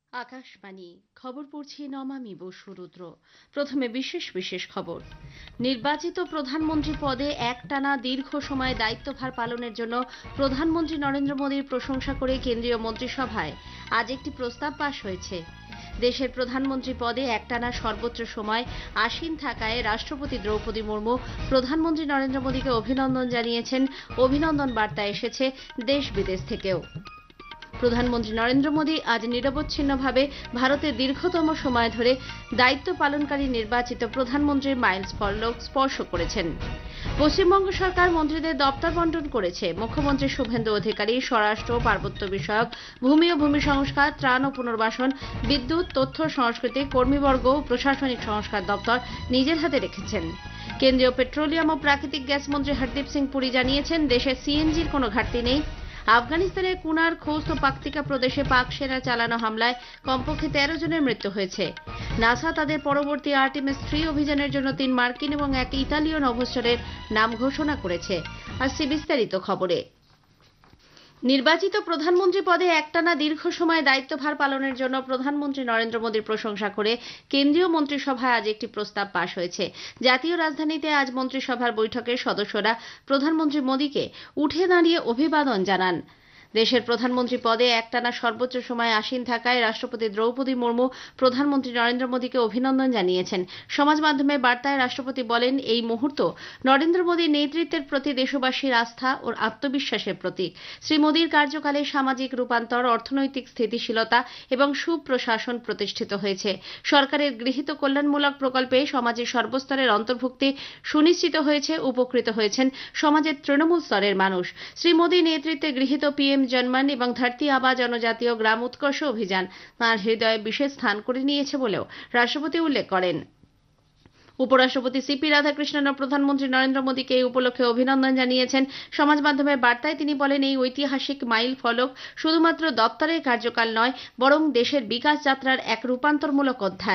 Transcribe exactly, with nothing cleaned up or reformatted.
আকাশবাণী খবর পড়ছি নমামি বসু রুদ্র। প্রথমে বিশেষ বিশেষ খবর। নির্বাচিত প্রধানমন্ত্রী পদে একটানা দীর্ঘ সময় দায়িত্বভার পালনের জন্য প্রধানমন্ত্রী নরেন্দ্র মোদীর প্রশংসা করে কেন্দ্রীয় মন্ত্রিসভায় আজ একটি প্রস্তাব পাশ হয়েছে। দেশের প্রধানমন্ত্রী পদে একটানা সর্বোচ্চ সময় আসীন থাকায় রাষ্ট্রপতি দ্রৌপদী মুর্মু প্রধানমন্ত্রী নরেন্দ্র মোদীকে অভিনন্দন জানিয়েছেন। অভিনন্দন বার্তা এসেছে দেশ বিদেশ থেকেও। প্রধানমন্ত্রী নরেন্দ্র মোদী আজ নিরবচ্ছিন্নভাবে ভারতের দীর্ঘতম সময় ধরে দায়িত্ব পালনকারী নির্বাচিত প্রধানমন্ত্রীর মাইলফলক স্পর্শ করেছেন। পশ্চিমবঙ্গ সরকার মন্ত্রীদের দপ্তর বন্টন করেছে। মুখ্যমন্ত্রী শুভেন্দু অধিকারী স্বরাষ্ট্র, পার্বত্য বিষয়ক, ভূমি ও ভূমি সংস্কার, ত্রাণ ও পুনর্বাসন, বিদ্যুৎ, তথ্য সংস্কৃতি, কর্মীবর্গ ও প্রশাসনিক সংস্কার দপ্তর নিজের হাতে রেখেছেন। কেন্দ্রীয় পেট্রোলিয়াম ও প্রাকৃতিক গ্যাস মন্ত্রী হরদীপ সিং পুরী জানিয়েছেন, দেশে সিএনজির কোনো ঘাটতি নেই। আফগানিস্তানের কুনার, খোস্ত ও পাকতিকা প্রদেশে পাক সেনা চালানো হামলায় কমপক্ষে তেরো জনের মৃত্যু হয়েছে। নাসা তাদের পরবর্তী আর্টেমিস থ্রি অভিযানের জন্য তিন মার্কিন এবং এক ইতালীয় নভোশ্চরের নাম ঘোষণা করেছে। আর সে বিস্তারিত খবরে। নির্বাচিত প্রধানমন্ত্রী পদে একটানা দীর্ঘ সময় দায়িত্বভার পালনের জন্য প্রধানমন্ত্রী নরেন্দ্র মোদীর প্রশংসা করে কেন্দ্রীয় মন্ত্রিসভায় আজ একটি প্রস্তাব পাশ হয়েছে। জাতীয় রাজধানীতে আজ মন্ত্রিসভার বৈঠকে সদস্যরা প্রধানমন্ত্রী মোদীকে উঠে দাঁড়িয়ে অভিবাদন জানান। দেশের প্রধানমন্ত্রী পদে একটানা সর্বোচ্চ সময় আসীন থাকায় রাষ্ট্রপতি দ্রৌপদী মুর্মু প্রধানমন্ত্রী নরেন্দ্র মোদীকে অভিনন্দন জানিয়েছেন। সমাজ মাধ্যমে বার্তায় রাষ্ট্রপতি বলেন, এই মুহূর্ত নরেন্দ্র মোদীর নেতৃত্বের প্রতি দেশবাসীর আস্থা ও আত্মবিশ্বাসের প্রতীক। শ্রী মোদীর কার্যকালে সামাজিক রূপান্তর, অর্থনৈতিক স্থিতিশীলতা এবং সুপ্রশাসন প্রতিষ্ঠিত হয়েছে। সরকারের গৃহীত কল্যাণমূলক প্রকল্পে সমাজের সর্বস্তরের অন্তর্ভুক্তি সুনিশ্চিত হয়েছে। উপকৃত হয়েছেন সমাজের তৃণমূল স্তরের মানুষ। শ্রী মোদীর নেতৃত্বে গৃহীত পিএম জনমন এবং ধরতি আবা জনজাতীয় গ্রাম উৎকর্ষ অভিযান তাঁর হৃদয়ে বিশেষ স্থান করে নিয়েছে বলেও রাষ্ট্রপতি উল্লেখ করেন। উপরাষ্ট্রপতি সিপি রাধাকৃষ্ণন ও প্রধানমন্ত্রী নরেন্দ্র মোদীকে এই উপলক্ষে অভিনন্দন জানিয়েছেন। সমাজ মাধ্যমের বার্তায় তিনি বলেন, এই ঐতিহাসিক মাইল ফলক শুধুমাত্র দপ্তরের কার্যকাল নয়, বরং দেশের বিকাশ যাত্রার এক রূপান্তরমূলক অধ্যায়।